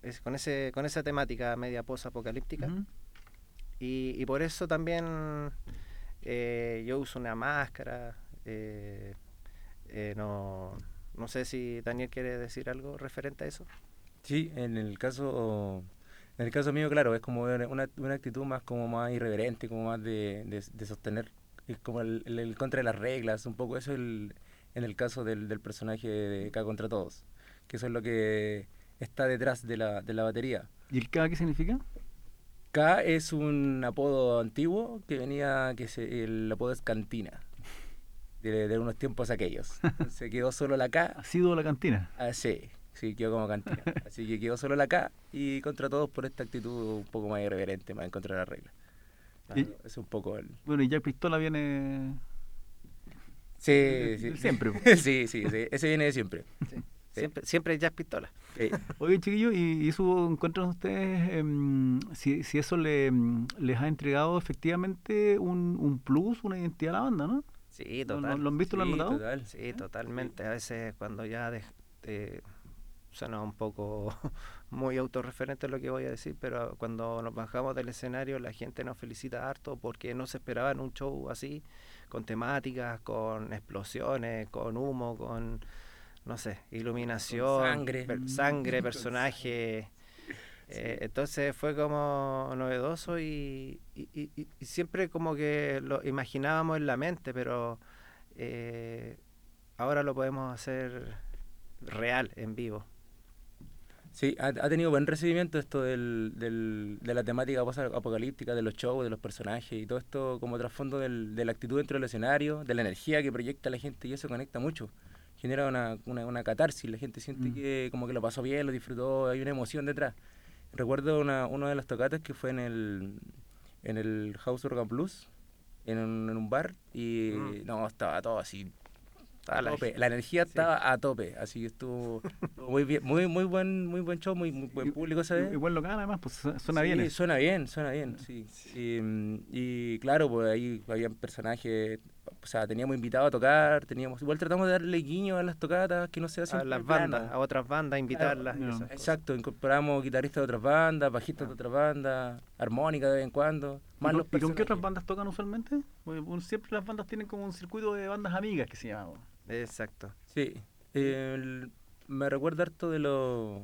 con esa temática media post-apocalíptica. Ujú. Y por eso también yo uso una máscara. No sé si Daniel quiere decir algo referente a eso. Sí, en el caso mío, claro, es como una actitud más como más irreverente, como más de sostener, es como el contra de las reglas, un poco eso en el caso del personaje de K contra Todos, que eso es lo que está detrás de la batería. ¿Y el K qué significa? K es un apodo antiguo el apodo es Cantina, de unos tiempos aquellos. Se quedó solo la K. ¿Ha sido la cantina? Ah, sí, quedó como Cantina. Así que quedó solo la K y contra todos por esta actitud un poco más irreverente, más en contra de la regla. Y- Es un poco el... Bueno, y Jack Pistola viene Sí, sí. siempre, po. Sí, ese viene de siempre. Sí. Sí. Siempre Jazz Pistola. Sí. Oye, chiquillos, ¿y eso encuentran ustedes si eso les ha entregado efectivamente un plus, una identidad a la banda, ¿no? Sí, ¿Lo total. han visto, lo han Sí, notado? total. Sí, totalmente. A veces cuando ya suena un poco muy autorreferente lo que voy a decir, pero cuando nos bajamos del escenario la gente nos felicita harto porque no se esperaban un show así, con temáticas, con explosiones, con humo, con, no sé, iluminación, sangre. sangre, Con personaje. Entonces fue como novedoso y siempre como que lo imaginábamos en la mente, pero eh, ahora lo podemos hacer real, en vivo. Sí, ha tenido buen recibimiento esto de la temática apocalíptica, de los shows, de los personajes y todo esto como trasfondo de la actitud dentro del escenario, de la energía que proyecta la gente y eso conecta mucho. Genera una catarsis, la gente siente que como que lo pasó bien, lo disfrutó, hay una emoción detrás. Recuerdo una de las tocatas que fue en el House Organ Blues, en un bar, y no, estaba todo así a tope. La energía Sí. estaba a tope, así que estuvo muy bien, muy buen show, muy buen público, ¿sabes? Igual local, además, pues suena Sí, bien eso. suena bien, sí. Y claro, pues ahí habían personajes, o sea, teníamos invitados a tocar, igual tratamos de darle guiño a las tocatas, que no sea A siempre las plano. bandas, a otras bandas, invitarlas y no. esas cosas. Exacto, incorporamos guitarristas de otras bandas, bajistas de otras bandas, armónica de vez en cuando, más los ¿Y con qué otras personajes. bandas tocan usualmente? Porque, bueno, siempre las bandas tienen como un circuito de bandas amigas que se llama. Bueno. Exacto. Sí, me recuerda harto de los...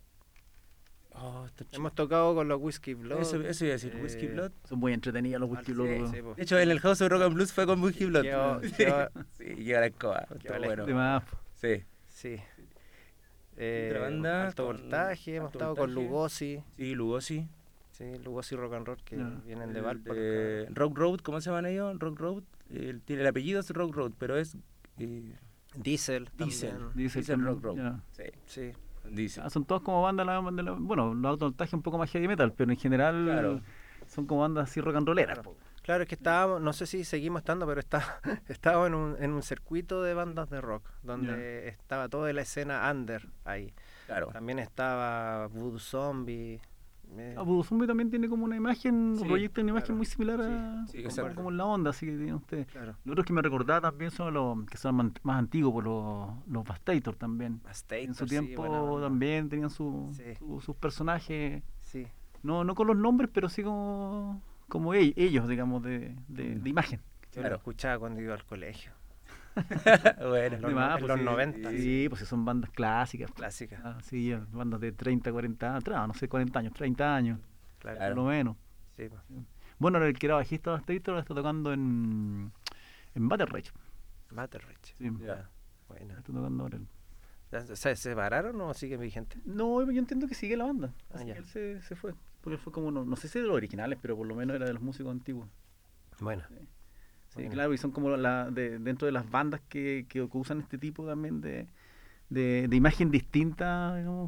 Oh, estos chicos. Hemos tocado con los Whiskey Blood. Eso iba a decir, Whiskey Blood. Son muy entretenidos los Whiskey Blood. Sí, po. De hecho, en el House of Rock and Blues fue con Whiskey Blood. Sí, lleva la escoba. Qué Estuvo vale. bueno. De más. Sí. Sí. Otra banda Alto con Voltaje, hemos Alto estado con Voltaje. Lugosi. Sí, Lugosi. Sí, Lugosi Rock and Roll, que Ya. vienen de El Valpo. de Rock Road, ¿cómo se llaman ellos? Rock Road. El apellido es Rock Road, pero es Diesel. Diesel. También. Diesel Diesel Rock también, Road. ya. Sí, Sí. Diesel. Son todas como bandas, bueno, los Alto Voltaje un poco más heavy metal, pero en general Claro. son como bandas así rock and rolleras. Claro. Claro, es que estábamos, no sé si seguimos estando, pero estábamos en un circuito de bandas de rock, donde estaba toda la escena under ahí. Claro. También estaba Voodoo Zombie. Voodoo Zombie también tiene como una imagen, Sí, proyecta una imagen claro. muy similar a Sí, como, exacto. como en la onda, así que tienen ustedes. Claro. Los otros que me recordaba también son los que son más antiguos, por los Bastator también. Bastator, En su sí, tiempo buena banda. también tenían Sí. sus personajes, Sí. no con los nombres, pero sí como ellos, digamos, de imagen. Yo Claro. lo escuchaba cuando iba al colegio. Bueno. En De más, en pues los sí, 90. Sí, pues sí, son bandas clásicas. Clásicas. Sí, bandas de 30, 40 años, no sé, 40 años, 30 años, Claro. Claro. por lo menos. Sí, po. Bueno, el que era bajista de Bastator está tocando en Battle Rage. Battle Rage. Sí. Ya. Bueno. Está tocando ahora. ¿Se separaron o siguen vigentes? No, yo entiendo que sigue la banda. Ah, Así ya. que él se fue. Porque él fue como, no sé si de los originales, pero por lo menos era de los músicos antiguos. Bueno. Porque, Sí, claro, y son como dentro de las bandas que usan este tipo también de imagen distinta, digamos,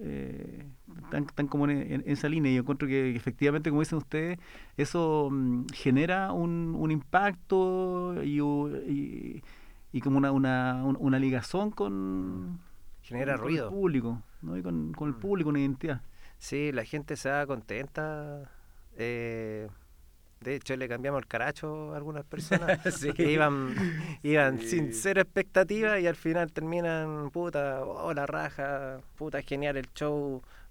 están como en esa línea. Y yo encuentro que efectivamente, como dicen ustedes, eso genera un impacto y como una ligazón Genera con ruido. el público, ¿no? Y con el público, una identidad. Sí, la gente se da contenta. De hecho, le cambiamos el caracho a algunas personas Sí. que iban Sí. sin cero expectativa y al final terminan, puta, oh, la raja, puta, genial el show,